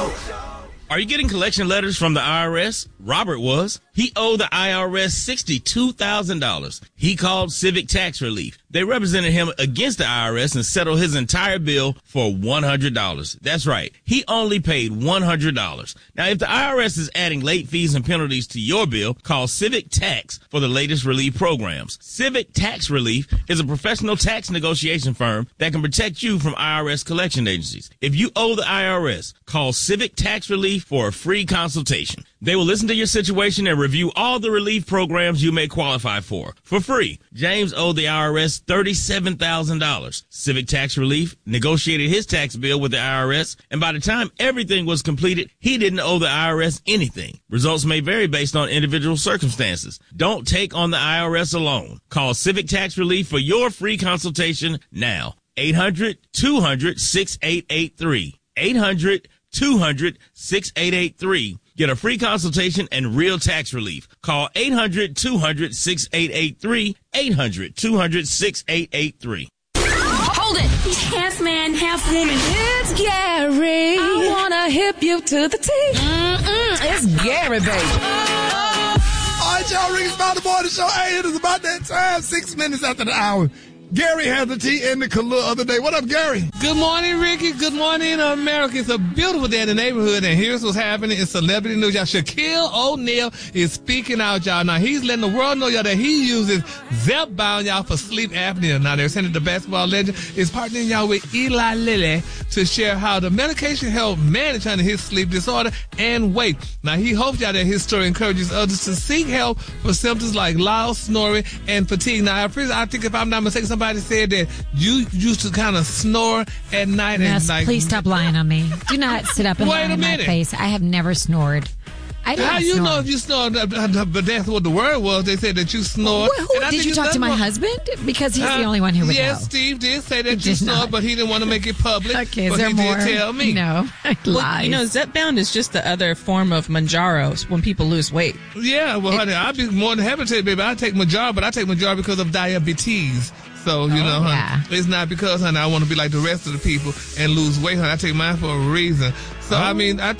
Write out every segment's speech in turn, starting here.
Are you getting collection letters from the IRS? Robert was. He owed the IRS $62,000. He called Civic Tax Relief. They represented him against the IRS and settled his entire bill for $100. That's right. He only paid $100. Now, if the IRS is adding late fees and penalties to your bill, call Civic Tax for the latest relief programs. Civic Tax Relief is a professional tax negotiation firm that can protect you from IRS collection agencies. If you owe the IRS, call Civic Tax Relief for a free consultation. They will listen to your situation and review all the relief programs you may qualify for free. James owed the IRS $37,000. Civic Tax Relief negotiated his tax bill with the IRS, and by the time everything was completed, he didn't owe the IRS anything. Results may vary based on individual circumstances. Don't take on the IRS alone. Call Civic Tax Relief for your free consultation now. 800-200-6883. 800-200-6883. Get a free consultation and real tax relief. Call 800-200-6883. 800-200-6883. Hold it. Half man, half woman. It's Gary. I want to hip you to the T. It's Gary, baby. All right, y'all. Ricky Smiley Morning Show. Hey, it is about that time. 6 minutes after the hour. Gary had the tea in the Kahlua other day. What up, Gary? Good morning, Ricky. Good morning, America. It's a beautiful day in the neighborhood, and here's what's happening. It's celebrity news, y'all. Shaquille O'Neal is speaking out, y'all. Now, he's letting the world know, y'all, that he uses Zepbound, y'all, for sleep apnea. Now, they're saying that the basketball legend is partnering, y'all, with Eli Lilly to share how the medication helped manage his sleep disorder and weight. Now, he hopes, y'all, that his story encourages others to seek help for symptoms like loud snoring and fatigue. Now, I think if I'm not mistaken, somebody said that you used to kind of snore at night. Yes, and please stop lying on me. Do not sit up and lie in my face. I have never snored. How you know if you snore? But that's what the word was. They said that you snore. Who did you talk to my husband? Because he's the only one who would know. Yes, Steve did say that you snore, but he didn't want to make it public. Okay, is there more? Did tell me. No, lies. Well, Zepbound is just the other form of Mounjaro when people lose weight. Yeah, well, honey, I'd be more than happy to tell you, baby. I take Mounjaro, but I take Mounjaro because of diabetes. So, honey, it's not because, honey, I want to be like the rest of the people and lose weight, honey. I take mine for a reason. So, I think, so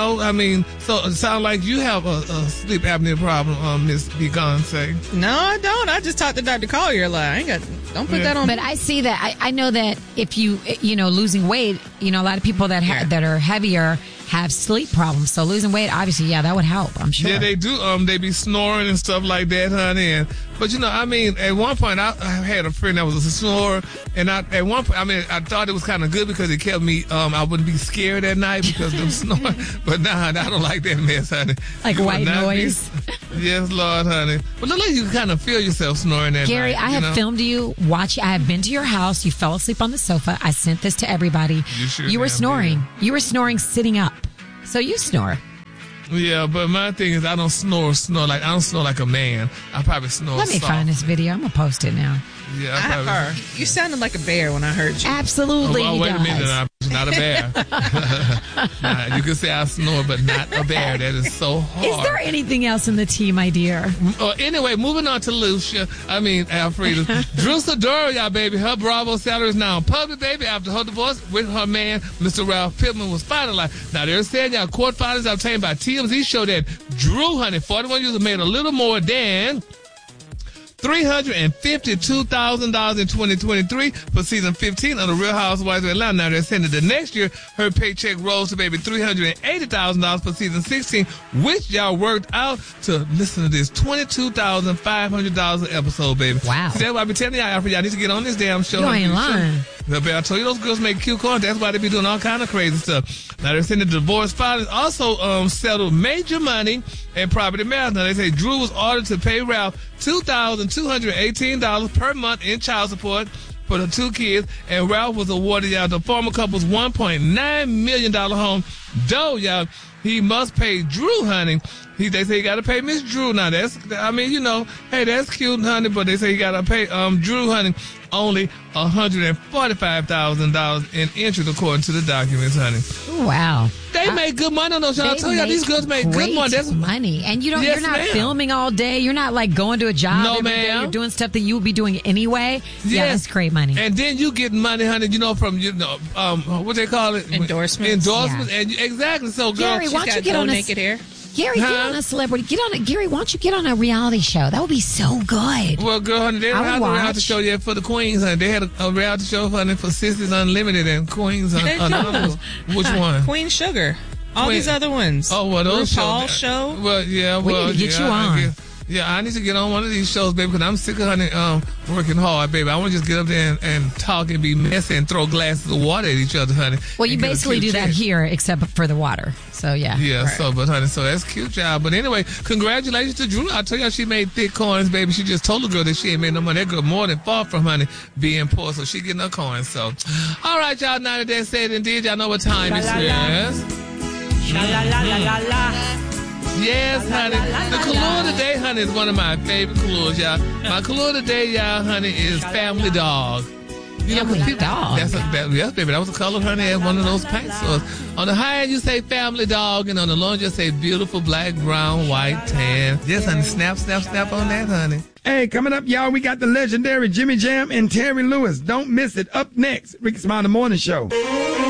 it sounds like you have a sleep apnea problem, Miss Beyonce. No, I don't. I just talked to Dr. Collier. Don't put that on. But I see that. I know that if you, losing weight, a lot of people that are heavier have sleep problems. So losing weight, obviously, that would help, I'm sure. Yeah, they do. They be snoring and stuff like that, honey. But, at one point, I had a friend that was a snorer. And at one point, I thought it was kind of good because it kept me, I wouldn't be scared at night because of them snoring. But I don't like that mess, honey. Like white noise. Yes, Lord, honey. But look like you kind of feel yourself snoring at Gary, night. I have filmed you watch. I have been to your house. You fell asleep on the sofa. I sent this to everybody. You were snoring. Yeah. You were snoring sitting up. So you snore. Yeah, but my thing is I don't snore like I don't snore like a man. I probably snore Let me soft. find this video. I'm going to post it now. Yeah, you sounded like a bear when I heard you. Absolutely. Oh, wait a minute. I'm not a bear. You can say I snore, but not a bear. That is so hard. Is there anything else in the tea, my dear? Anyway, moving on to Alfreda. Drew Sidora, y'all, baby. Her Bravo salary is now in public, baby, after her divorce with her man, Mr. Ralph Pittman, was finalized. Now, they're saying, y'all, court filings obtained by TMZ show that Drew, honey, 41 years old, made a little more than $352,000 in 2023 for season 15 of The Real Housewives of Atlanta. Now, they're saying that the next year, her paycheck rose to maybe $380,000 for season 16, which y'all worked out to, listen to this, $22,500 an episode, baby. Wow. See, that's why I be telling y'all need to get on this damn show. You ain't lying. I told you those girls make cute content. That's why they be doing all kind of crazy stuff. Now, they're saying the divorce filings also settled major money and property matters. Now, they say Drew was ordered to pay Ralph $2,218 per month in child support for the two kids, and Ralph was awarded, the former couple's $1.9 million home. Though, he must pay Drew, honey. They say he got to pay Miss Drew. Now, that's cute, honey, but they say he got to pay Drew, honey, only $145,000 in interest, according to the documents, honey. Wow. There they make good money on those shows. I tell you, these girls make good money. That's money. And you're Yes, not ma'am. filming all day. You're not like going to a job No, every day. ma'am. You're doing stuff that you would be doing anyway. Yeah, that's great money. And then you get money, honey, from, what they call it? Endorsements. Yeah. And exactly. So, girl, Gary, why don't you get on naked hair? Gary, get on a celebrity. Gary, why don't you get on a reality show? That would be so good. well, girl, honey, they don't I have would a reality watch. show yet for the Queens, honey. They had a reality show, honey, for Sisters Unlimited and Queens Anonymous. Which one? Queen Sugar. All Queen- these other ones. Oh, well, those RuPaul shows. show. Well, yeah, We need to get you on. I need to get on one of these shows, baby, because I'm sick of honey working hard, baby. I want to just get up there and talk and be messy and throw glasses of water at each other, honey. Well, you And get a basically cute do that check. here, except for the water. So, yeah. Yeah, so that's cute, child. But anyway, congratulations to Drew. I tell you, she made thick coins, baby. She just told the girl that she ain't made no money. That girl more than far from, honey, being poor. So she getting her coins. So, all right, y'all. Now that they said and did, y'all know what time it is. Yes, honey. The color today, honey, is one of my favorite colors, y'all. My color today, y'all, honey, is Family Dog. You know, Family Dog. Yes, baby. That was the color, honey, at one of those paint stores. On the high end, you say Family Dog, and on the low end, you say beautiful black, brown, white, tan. Yes, honey. Snap, snap, snap on that, honey. Hey, coming up, y'all, we got the legendary Jimmy Jam and Terry Lewis. Don't miss it. Up next, Ricky Smiley Morning Show.